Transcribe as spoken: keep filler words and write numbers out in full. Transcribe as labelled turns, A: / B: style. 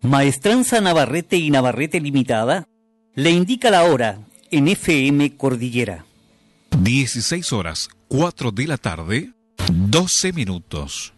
A: Maestranza Navarrete y Navarrete Limitada le indica la hora en F M Cordillera.
B: dieciséis horas, cuatro de la tarde, doce minutos.